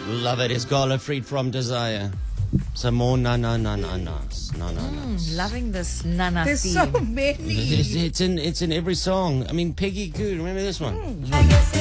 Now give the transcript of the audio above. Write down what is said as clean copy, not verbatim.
Love it. It's Gala Freed from Desire. Some more na-na-na-na-nas. Loving this Nana There's theme. so many. It's in every song. I mean, Peggy Goo. Remember this one?